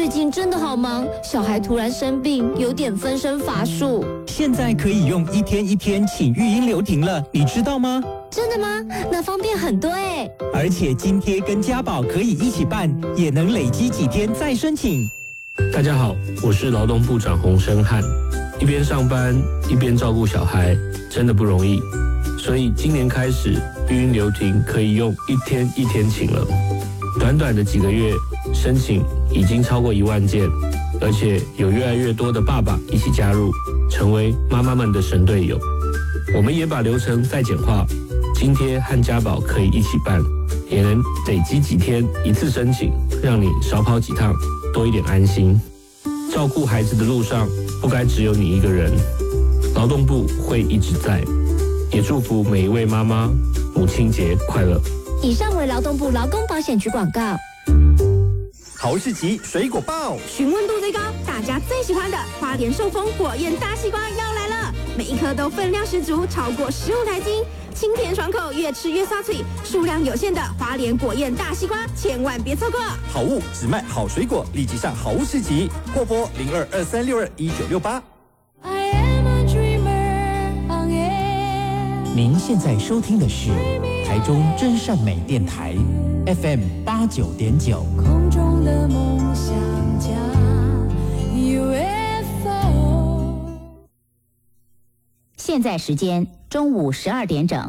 最近真的好忙，小孩突然生病，有点分身乏术。 现在可以用1天1天请育婴留停了，你知道吗？ 真的吗？那方便很多耶。 而且津贴跟家保可以一起办，也能累积几天再申请。 大家好，我是劳动部长洪申翰。一边上班一边照顾小孩，真的不容易。所以今年开始，育婴留停可以用1天1天请了。短短的几个月，申请已经超过1万件，而且有越来越多的爸爸一起加入，成为妈妈们的神队友。我们也把流程再简化，津贴和家保可以一起办，也能累积几天一次申请，让你少跑几趟，多一点安心。照顾孩子的路上，不该只有你一个人。劳动部会一直在，也祝福每一位妈妈母亲节快乐。 以上为劳动部劳工保险局广告。 好市集水果报， 询问度最高，大家最喜欢的花莲寿丰果宴大西瓜要来了，每一颗都分量十足，超过15台斤，清甜爽口，越吃越刷脆。数量有限的花莲果宴大西瓜，千万别错过！ 好物只卖好水果，立即上好物市集，或拨0223621968。 您现在收听的是台中真善美电台 FM 89.9。 空中的梦想家 UFO。 现在时间中午12点整。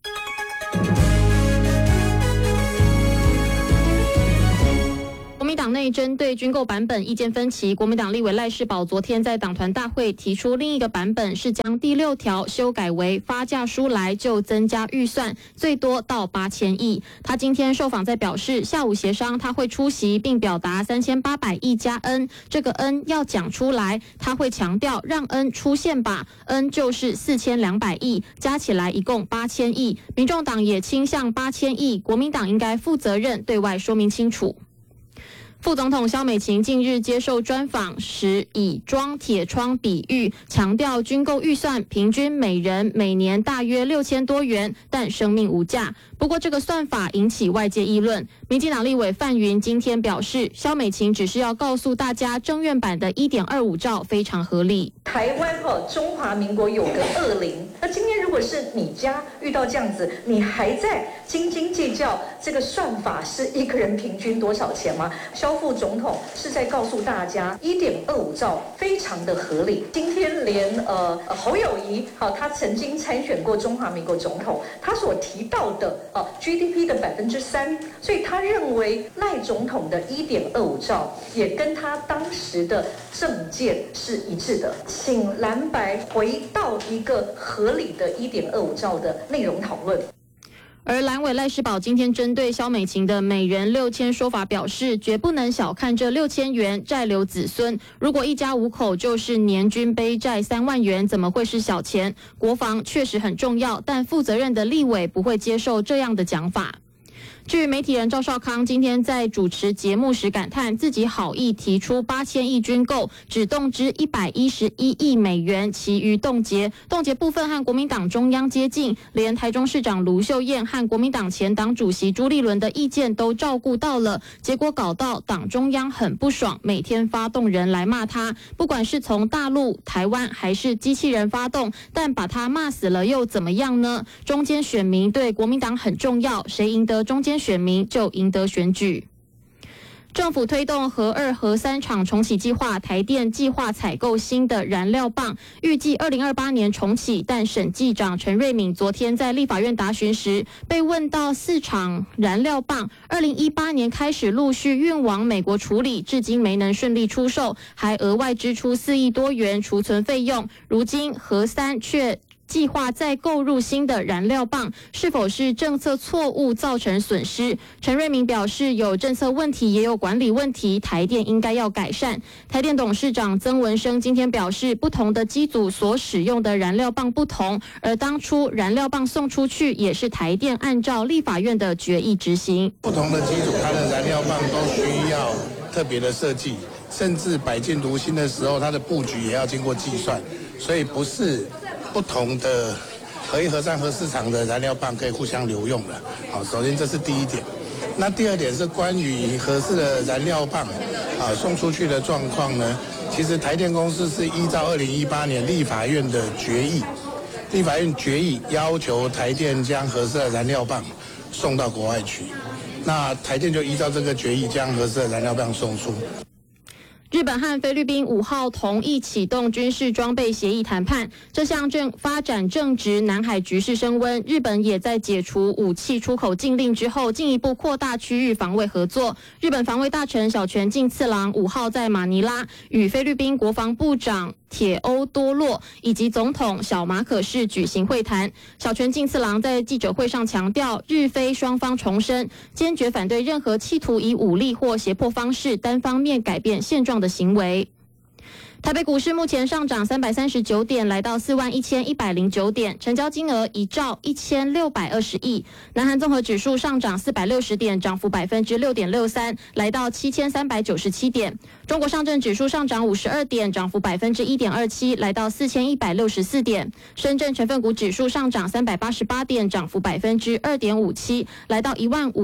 国民党内针对军购版本意见分歧，国民党立委赖士葆昨天在党团大会提出另一个版本，是将第6条修改为发价书来就增加预算，最多到8000亿。他今天受访在表示，下午协商他会出席，并表达3800亿加 N， 这个 N 要讲出来，他会强调让 N 出现吧， N 就是4200亿，加起来一共8000亿。民众党也倾向8000亿，国民党应该负责任对外说明清楚。副总统萧美琴近日接受专访时，以装铁窗比喻，强调军购预算平均每人每年大约6000多元，但生命无价。不过这个算法引起外界议论。民进党立委范云今天表示，萧美琴只是要告诉大家，政院版的1.25兆非常合理。 台湾中华民国有个20，那今天如果是你家遇到这样子，你还在斤斤计较这个算法是一个人平均多少钱吗？萧副总统是在告诉大家，1.25兆非常的合理。今天连侯友宜他曾经参选过中华民国总统，他所提到的GDP 的3%，所以他认为赖总统的1.25兆也跟他当时的政见是一致的。请蓝白回到一个合理的1.25兆的内容讨论。 而蓝委赖士葆今天针对萧美琴的每人6000说法表示，绝不能小看这6000元，债留子孙。如果一家5口就是年均背债3万元，怎么会是小钱？国防确实很重要，但负责任的立委不会接受这样的讲法。至于媒体人赵少康今天在主持节目时感叹，自己好意提出8000亿军购，只动支111亿美元，其余冻结。冻结部分和国民党中央接近，连台中市长卢秀燕和国民党前党主席朱立伦的意见都照顾到了，结果搞到党中央很不爽，每天发动人来骂他，不管是从大陆、台湾还是机器人发动，但把他骂死了又怎么样呢？中间选民对国民党很重要，谁赢得中间选民就赢得选举。政府推动核2、核3厂重启计划，台电计划采购新的燃料棒，预计2028年重启。但审计长陈瑞敏昨天在立法院答询时，被问到4厂燃料棒2018年开始陆续运往美国处理，至今没能顺利出售，还额外支出4亿多元储存费用。如今核3却计划再购入新的燃料棒，是否是政策错误造成损失？陈瑞明表示，有政策问题，也有管理问题，台电应该要改善。台电董事长曾文生今天表示，不同的机组所使用的燃料棒不同，而当初燃料棒送出去也是台电按照立法院的决议执行。 不同的机组，它的燃料棒都需要特别的设计，甚至摆进炉芯的时候，它的布局也要经过计算，所以不是不同的核1、核3、核4厂的燃料棒可以互相流用的。好，首先这是第一点。那第二点是关于核4的燃料棒， 送出去的状况呢，其实台电公司是依照2018年立法院的决议，立法院决议要求台电将核四的燃料棒送到国外去，那台电就依照这个决议将核四的燃料棒送出。 日本和菲律宾5号同意启动军事装备协议谈判，这项发展正值南海局势升温。日本也在解除武器出口禁令之后，进一步扩大区域防卫合作。日本防卫大臣小泉进次郎5号在马尼拉与菲律宾国防部长铁欧多洛以及总统小马可仕举行会谈。小泉进次郎在记者会上强调，日菲双方重申坚决反对任何企图以武力或胁迫方式单方面改变现状的行为。台北股市目前上涨339点，来到41109点，成交金额1兆1620亿。南韩综合指数上涨460点，涨幅6.63%，来到7397点。中国上证指数上涨52点，涨幅1.27%，来到4164点。深圳成分股指数上涨388点，涨幅2.57%，来到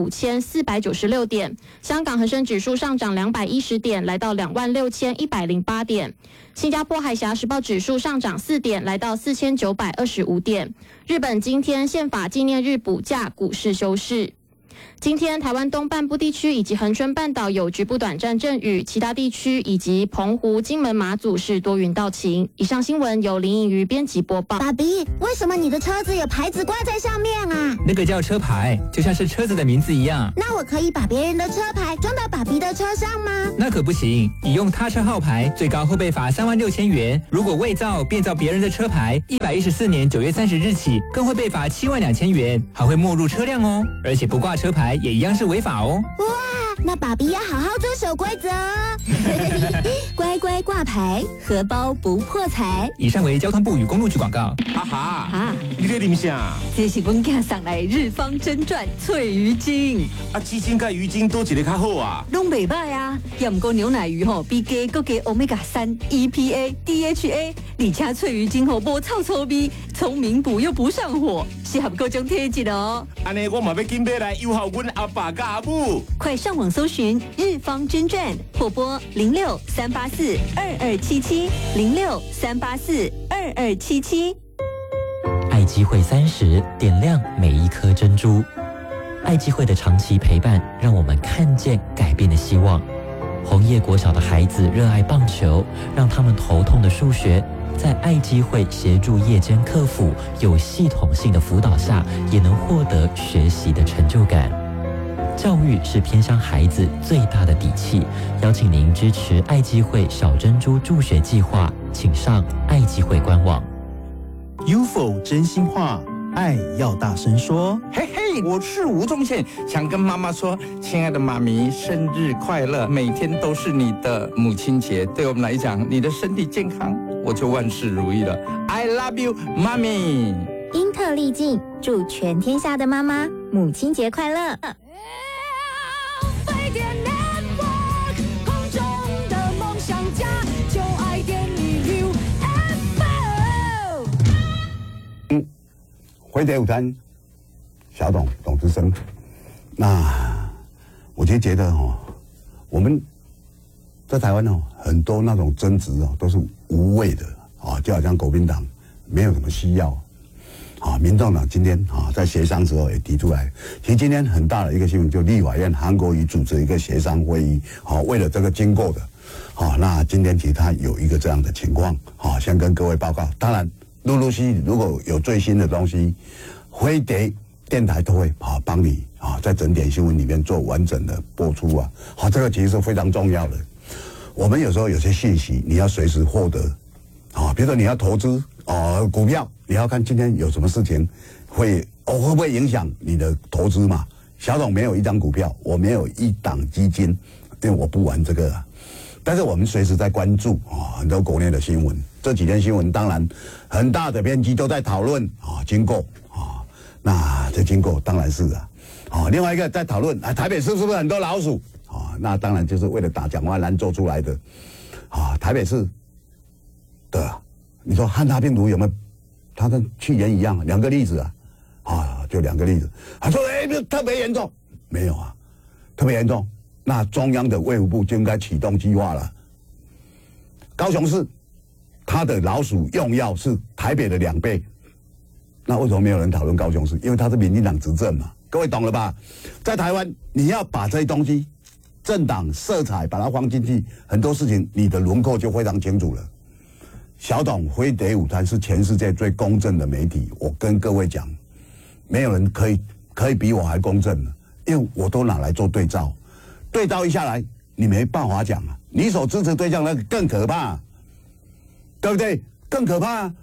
15496点。香港恒生指数上涨210点，来到26108点。新加坡海峡时报指数上涨4点，来到4925点。日本今天宪法纪念日补假，股市休市。今天台湾东半部地区以及恒春半岛有局部短暂阵雨，其他地区以及澎湖、金门、马祖是多云到晴。以上新闻由林颖瑜编辑播报。 爸比，为什么你的车子有牌子挂在上面啊？ 那个叫车牌，就像是车子的名字一样。 那我可以把别人的车牌装到爸比的车上吗？ 那可不行，你用他车号牌，最高会被罚36000元。如果伪造、变造别人的车牌，114年9月30日起，更会被罚72000元，还会没入车辆哦。而且不挂车牌也一样是违法哦。 哇，那爸比要好好遵守规则哦。乖乖挂牌，荷包不破财。 以上为交通部与公路局广告。 哈哈，你在啉啥？ 这是阮囝送来日方真传翠鱼精。 啊，鸡精甲鱼精多一个较好啊？ 拢袂歹啊，也毋过牛奶鱼吼比鸡搁加 Omega-3、EPA、DHA， 而且翠鱼精吼无臭臭味，聪明补又不上火，适合各种体质哦。 安尼我嘛要紧买来诱惑阮阿爸甲阿母。 快上网搜寻日方真传，或拨06-384-2277，06-384-2277。 爱机会30，点亮每一颗珍珠。爱机会的长期陪伴，让我们看见改变的希望。红叶国小的孩子热爱棒球，让他们头痛的数学，在爱机会协助夜间克服，有系统性的辅导下，也能获得学习的成就感。教育是偏乡孩子最大的底气，邀请您支持爱机会小珍珠助学计划，请上爱机会官网。 UFO 真心话，爱要大声说。 嘿嘿，我是吴宗宪，想跟妈妈说，亲爱的妈咪，生日快乐！每天都是你的母亲节，对我们来讲，你的身体健康，我就万事如意了。I love you， 妈咪。 英特利镜祝全天下的妈妈母亲节快乐。 回蝶午餐，小董董之生，那我就觉得我们在台湾很多那种争执都是无谓的就好像国民党没有什么需要民众党今天在协商之后也提出来，其实今天很大的一个新闻，就立法院韩国瑜主持一个协商会议为了这个经过的那今天其实他有一个这样的情况先跟各位报告，当然。陆陆续续如果有最新的东西，飞碟电台都会帮你在整点新闻里面做完整的播出这个其实是非常重要的。我们有时候有些信息你要随时获得比如说你要投资股票，你要看今天有什么事情会不会影响你的投资嘛？小董没有一张股票，我没有一档基金，因为我不玩这个但是我们随时在关注很多国内的新闻。这几天新闻当然很大的编辑都在讨论经购那这经购当然是另外一个在讨论台北市是不是很多老鼠那当然就是为了打蒋万安做出来的台北市的你说汉他病毒有没有？它跟去年一样，2个例子就2个例子。他说特别严重，没有特别严重。 那中央的卫福部就应该启动计划了。高雄市它的老鼠用药是台北的2倍，那为什么没有人讨论高雄市？因为它是民进党执政嘛，各位懂了吧？在台湾你要把这些东西政党色彩把它放进去，很多事情你的轮廓就非常清楚了。小董飞碟午餐是全世界最公正的媒体，我跟各位讲，没有人可以比我还公正的，因为我都拿来做对照，对照一下来，你没办法讲啊。你所支持对象那个更可怕，对不对？更可怕啊！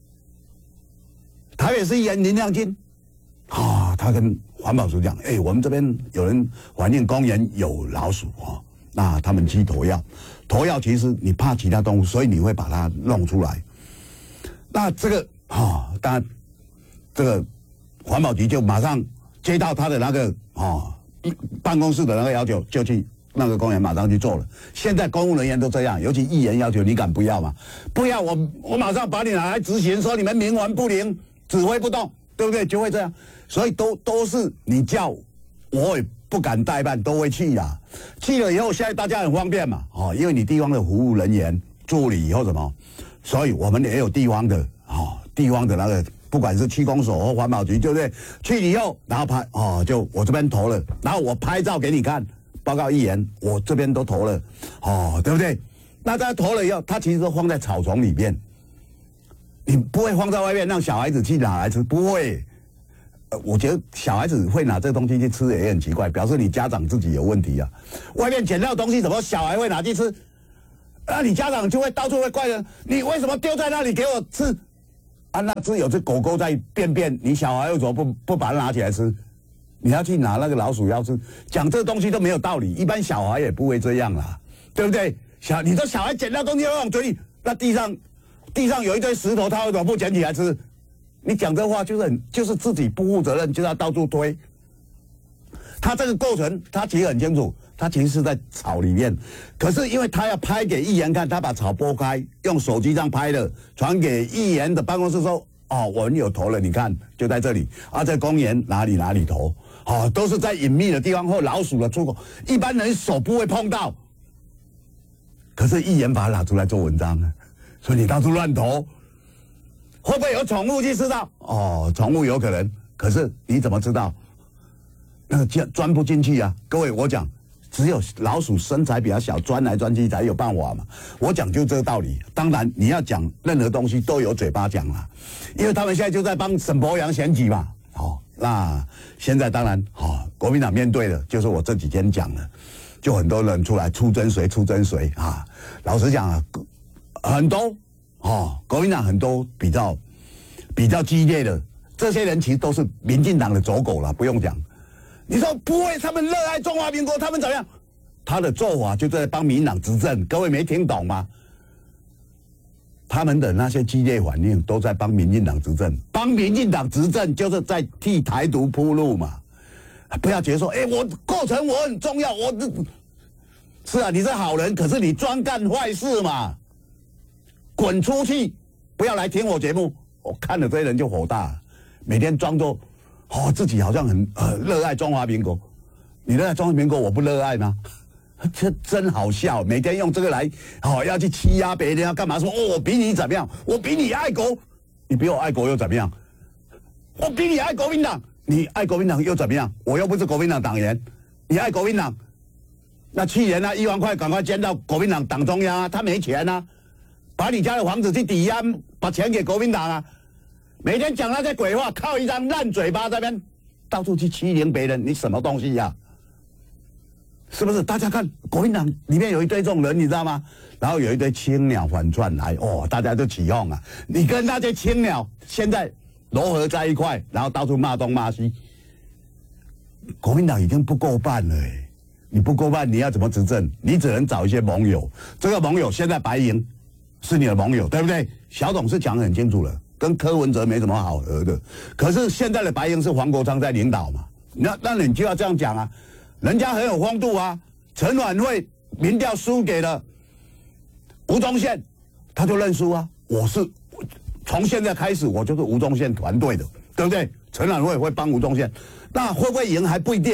台北市议员林亮金，他跟环保署讲，我们这边有人怀念公园有老鼠那他们去投药，投药其实你怕其他动物，所以你会把它弄出来。那这个当然，这个环保局就马上接到他的那个办公室的那个要求，就去那个公园马上去做了。现在公务人员都这样，尤其议员要求，你敢不要吗？不要，我马上把你拿来执行，说你们冥顽不灵，指挥不动，对不对？就会这样，所以都是你叫，我也不敢代办，都会去呀。去了以后，现在大家很方便嘛，因为你地方的服务人员、助理或什么，所以我们也有地方的地方的那个。不管是区公所或环保局，对不对？去以后，然后拍就我这边投了，然后我拍照给你看，报告议员，我这边都投了，对不对？那他投了以后，他其实都放在草丛里面，你不会放在外面让小孩子去拿来吃，不会。我觉得小孩子会拿这东西去吃也很奇怪，表示你家长自己有问题啊。外面捡到东西，怎么小孩会拿去吃？那你家长就会到处会怪人，你为什么丢在那里给我吃？那只有只狗狗在便便，你小孩为什么不把它拿起来吃？你要去拿那个老鼠药吃，讲这东西都没有道理。一般小孩也不会这样啦，对不对？你说小孩捡到东西往嘴里，那地上有一堆石头，他为什么不捡起来吃？你讲这话就是自己不负责任，就要到处推。他这个过程他其实很清楚。他其实是在草里面，可是因为他要拍给议员看，他把草拨开，用手机上拍的，传给议员的办公室说：“我们有投了，你看就在这里在公园哪里投，都是在隐秘的地方或老鼠的出口，一般人手不会碰到。可是议员把它拿出来做文章啊，所以你到处乱投，会不会有宠物去吃到？宠物有可能，可是你怎么知道？那个钻不进去啊！各位，我讲。只有老鼠身材比较小，钻来钻去才有办法嘛。我讲就这个道理。当然，你要讲任何东西都有嘴巴讲啦，因为他们现在就在帮沈伯洋选举嘛。那现在当然，国民党面对的就是我这几天讲的，就很多人出来出征谁啊。老实讲啊，很多国民党很多比较激烈的这些人，其实都是民进党的走狗了，不用讲。你说不会，他们热爱中华民国，他们怎么样？他的做法就在帮民进党执政，各位没听懂吗？他们的那些激烈反应都在帮民进党执政，帮民进党执政就是在替台独铺路嘛。不要觉得说，我过程我很重要，是啊，你是好人，可是你专干坏事嘛，滚出去！不要来听我节目，我看了这些人就火大，每天装作。自己好像很热爱中华民国，你热爱中华民国，我不热爱吗？这真好笑，每天用这个来要去欺压别人，要干嘛？说我比你怎么样？我比你爱国，你比我爱国又怎么样？我比你爱国民党，你爱国民党又怎么样？我又不是国民党党员，你爱国民党，那去年1万块赶快捐到国民党党中央啊，他没钱啊，把你家的房子去抵押，把钱给国民党啊。每天讲那些鬼话，靠一张烂嘴巴在那边到处去欺凌别人，你什么东西呀？是不是？大家看国民党里面有一堆这种人，你知道吗？然后有一堆青鸟反串来，大家都起哄啊！你跟那些青鸟现在糅合在一块，然后到处骂东骂西，国民党已经不够办了你不够办，你要怎么执政？你只能找一些盟友，这个盟友现在白银是你的盟友，对不对？小董事讲得很清楚了。跟柯文哲没什么好合的，可是现在的白营是黄国昌在领导嘛？那你就要这样讲啊，人家很有风度啊。陈婉慧民调输给了吴宗宪，他就认输啊。我是从现在开始，我就是吴宗宪团队的，对不对？陈婉慧会帮吴宗宪，那会不会赢还不一定。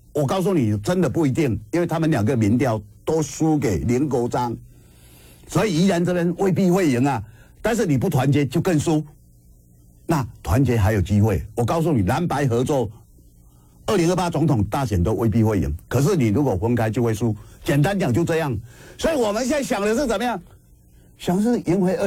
我告诉你，真的不一定，因为他们两个民调都输给林国璋，所以宜兰这边未必会赢啊。但是你不团结就更输，那团结还有机会。我告诉你，蓝白合作，2028总统大选都未必会赢。可是你如果分开就会输，简单讲就这样。所以我们现在想的是怎么样？想是赢回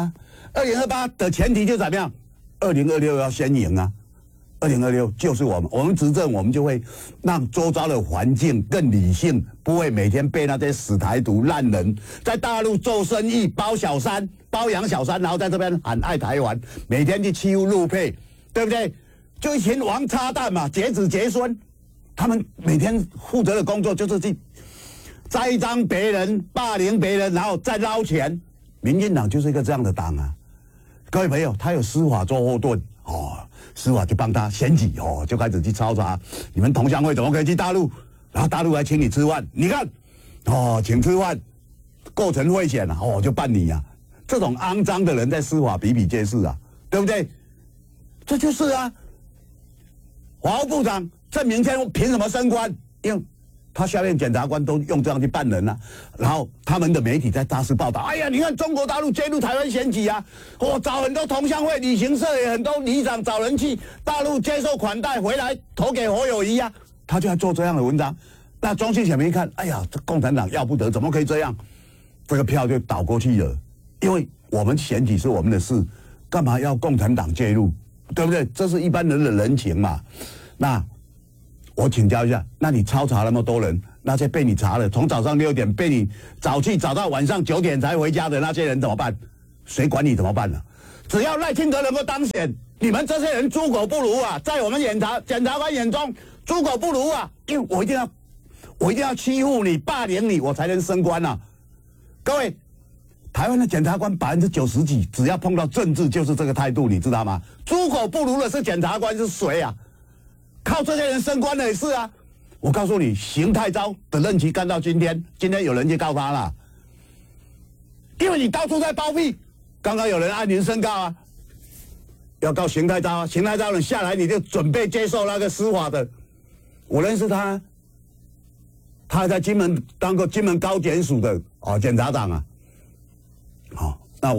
2028的前提就怎么样？2026要先赢啊！2026就是我们执政，我们就会让周遭的环境更理性，不会每天被那些死台独烂人在大陆做生意、包养小三，然后在这边喊爱台湾，每天去欺负陆配，对不对？就一群王八蛋嘛，结子结孙，他们每天负责的工作就是去栽赃别人、霸凌别人，然后再捞钱。民进党就是一个这样的党啊！各位朋友，他有司法做后盾哦。司法就帮他选举哦，就开始去抄查你们同乡会怎么可以去大陆，然后大陆还请你吃饭，你看哦，请吃饭构成贿选啊，哦就办你啊，这种肮脏的人在司法比比皆是啊，对不对？这就是啊，法务部长郑明谦凭什么升官？因为他下面检察官都用这样去办人啊，然后他们的媒体在大肆报道，哎呀，你看中国大陆介入台湾选举啊，找很多同乡会、旅行社也很多里长找人去大陆接受款待，回来投给侯友宜啊，他就要做这样的文章。那中信选民一看，哎呀，这共产党要不得，怎么可以这样？这个票就倒过去了，因为我们选举是我们的事，干嘛要共产党介入？对不对？这是一般人的人情嘛。那我请教一下，那你抄查那么多人，那些被你查了，从早上6点被你找到晚上9点才回家的那些人怎么办？谁管你怎么办呢？只要赖清德能够当选，你们这些人猪狗不如啊！在我们检察官眼中，猪狗不如啊！因为我一定要欺负你、霸凌你，我才能升官啊！各位，台湾的检察官90%几，只要碰到政治就是这个态度，你知道吗？猪狗不如的是检察官是谁啊？靠这些人升官的也是啊！我告诉你，邢太昭的任期干到今天有人去告他了，因为你到处在包庇。刚刚有人按铃申告啊，要告邢太昭啊，邢太昭你下来你就准备接受那个司法的。我认识他，他还在金门当过金门高检署的检察长啊。好，那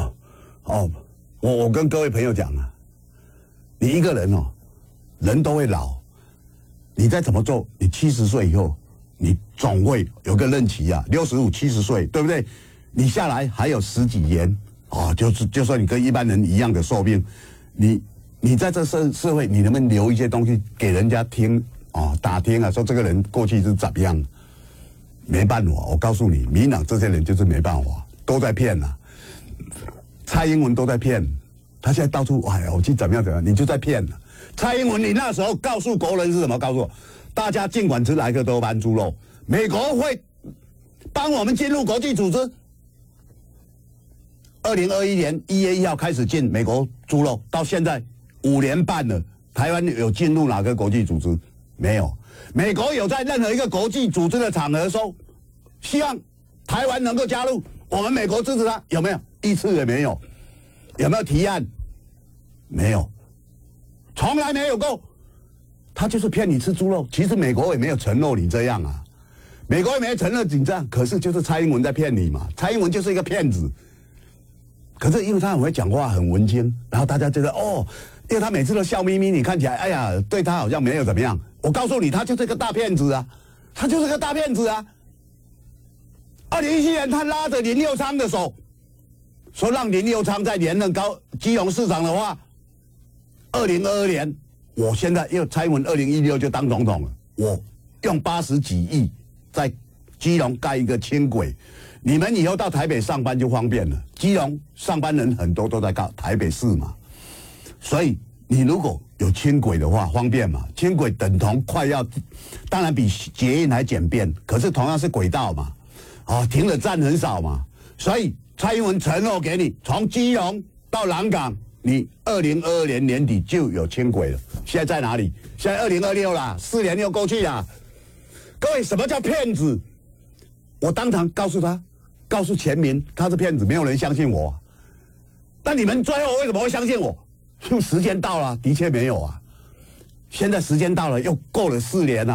我跟各位朋友讲啊，你一个人人都会老，你再怎么做，你70岁以后，你总会有个任期啊，65、70岁，对不对？你下来还有10几年就算你跟一般人一样的寿命，你在这社会，你能不能留一些东西给人家听打听啊，说这个人过去是怎么样？没办法，我告诉你，民进党这些人就是没办法，都在骗啊。蔡英文都在骗，他现在到处我去怎么样，你就在骗了。蔡英文，你那时候告诉国人是什么？告诉我，大家尽管吃莱克多巴胺猪肉，美国会帮我们进入国际组织。2021年1月1号开始进美国猪肉，到现在5年半了，台湾有进入哪个国际组织？没有。美国有在任何一个国际组织的场合说，希望台湾能够加入，我们美国支持他，有没有？一次也没有。有没有提案？没有。从来没有过，他就是骗你吃猪肉。其实美国也没有承诺你这样啊，美国也没有承诺你这样，可是就是蔡英文在骗你嘛。蔡英文就是一个骗子，可是因为他很会讲话，很文青，然后大家觉得因为他每次都笑眯眯，你看起来哎呀，对他好像没有怎么样。我告诉你，他就是个大骗子啊，他就是个大骗子啊。2017年他拉着林右昌的手，说让林右昌再连任基隆市长的话。2022年，我现在因为蔡英文2016就当总统了，我用80几亿在基隆盖一个轻轨，你们以后到台北上班就方便了。基隆上班人很多都在台北市嘛，所以你如果有轻轨的话，方便嘛。轻轨等同快要，当然比捷运还简便，可是同样是轨道嘛，停的站很少嘛，所以蔡英文承诺给你，从基隆到南港。你2022年年底就有轻轨了，现在在哪里？现在2026啦，4年又过去啦。各位，什么叫骗子？我当场告诉全民，他是骗子，没有人相信我。那你们最后为什么会相信我？时间到了，的确没有啊。现在时间到了，又过了4年了，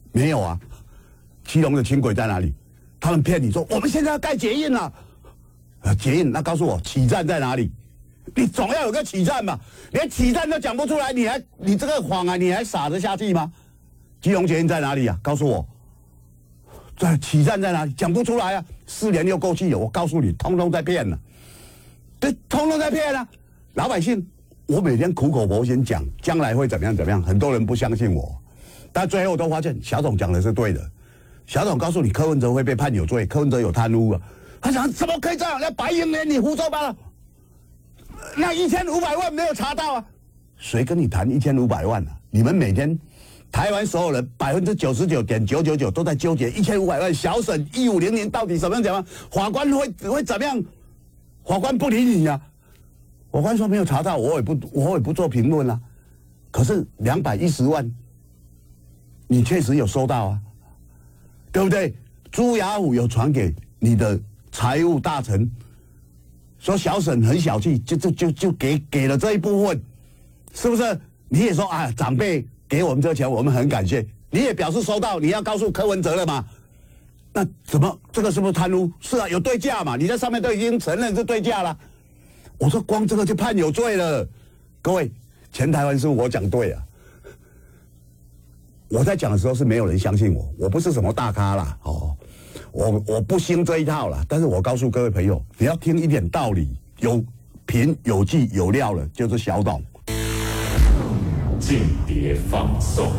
没有啊，基隆的轻轨在哪里？他们骗你说我们现在要盖捷运了，捷运那告诉我起站在哪里？你总要有个起站吧？连起站都讲不出来，你这个谎啊，你还傻得下去吗？基隆捷运在哪里啊？告诉我，在起站在哪里？讲不出来啊！4年又过去了，我告诉你，通通在骗了，对，通通在骗啊！老百姓，我每天苦口婆心讲，将来会怎么样怎么样，很多人不相信我，但最后都发现小董讲的是对的。小董告诉你柯文哲会被判有罪，柯文哲有贪污啊，他想怎么可以这样？那白银年你胡说八道，那1500万没有查到啊？谁跟你谈1500万啊？你们每天台湾所有人99.999%都在纠结1500万小审1500到底怎么样？法官会怎么样？法官不理你啊！法官说没有查到，我也不做评论啊。可是210万，你确实有收到啊，对不对？朱雅虎有传给你的财务大臣，说小沈很小气，就给了这一部分，是不是？你也说啊，长辈给我们这个钱，我们很感谢，你也表示收到，你要告诉柯文哲了嘛？那怎么这个是不是贪污？是啊，有对价嘛？你在上面都已经承认是对价了。我说光这个就判有罪了，各位，全台湾是我讲对啊。我在讲的时候是没有人相信我，我不是什么大咖啦，哦，我不兴这一套啦。但是我告诉各位朋友，你要听一点道理，有凭有据有料了，就是小董。 间谍放送，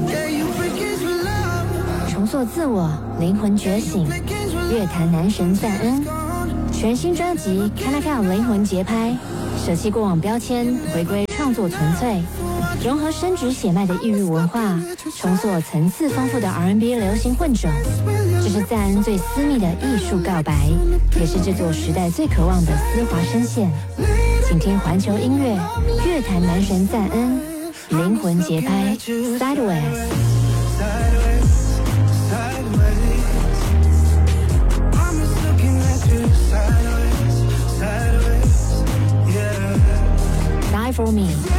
重塑自我，灵魂觉醒，乐坛男神赞恩。全新专辑《Can I Count 灵魂节拍》，舍弃过往标签，回归创作纯粹，融合深植血脉的异域文化，重塑层次丰富的 R&B 流行混种。这是赞恩最私密的艺术告白，也是这座时代最渴望的丝滑声线。请听环球音乐乐坛男神赞恩灵魂节拍 Sideways。Die for me。